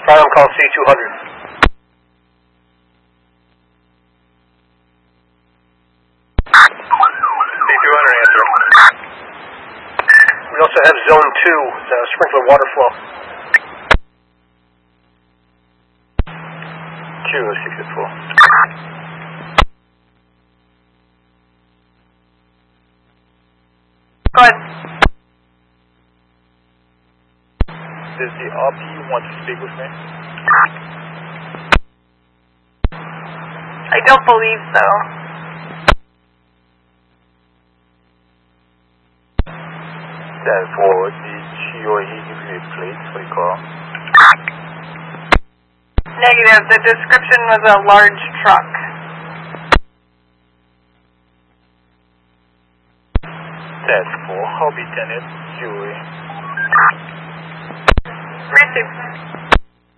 Fire call C200. C200 answer. We also have zone 2, the sprinkler water flow. Q664. Go ahead. Does the RP want to speak with me? I don't believe so. Then forward, did she or he give you a plate for the car? Negative. The description was a large truck. That's 4, Hobby Tenant, Julie. Received.